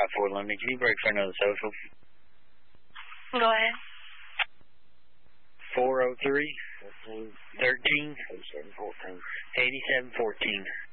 5-4 London. Can you break for another social? Go ahead. 403 13 87 14.